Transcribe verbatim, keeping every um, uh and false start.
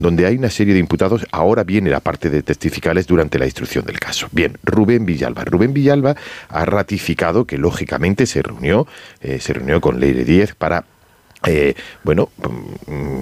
donde hay una serie de imputados. Ahora viene la parte de testificales durante la instrucción del caso. Bien, Rubén Villalba. Rubén Villalba ha ratificado que, lógicamente, se reunió, eh, se reunió con Leire Díez para, eh, bueno,